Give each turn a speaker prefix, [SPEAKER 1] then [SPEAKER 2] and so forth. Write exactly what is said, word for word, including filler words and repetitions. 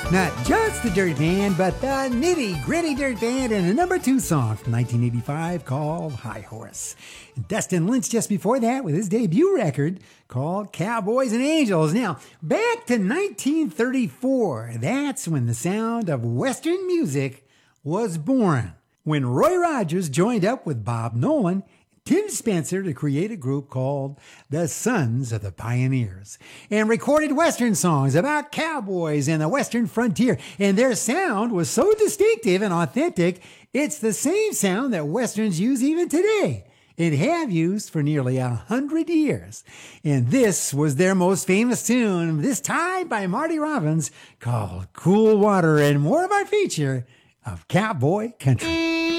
[SPEAKER 1] Not just the Dirt Band, but the Nitty Gritty Dirt Band and a number two song from nineteen eighty-five called High Horse. Dustin Lynch just before that with his debut record called Cowboys and Angels. Now, back to nineteen thirty-four. That's when the sound of Western music was born. When Roy Rogers joined up with Bob Nolan, Tim Spencer to create a group called the Sons of the Pioneers and recorded Western songs about cowboys and the Western frontier. And their sound was so distinctive and authentic, it's the same sound that Westerns use even today and have used for nearly a hundred years. And this was their most famous tune, this time by Marty Robbins, called Cool Water, and more of our feature of Cowboy Country.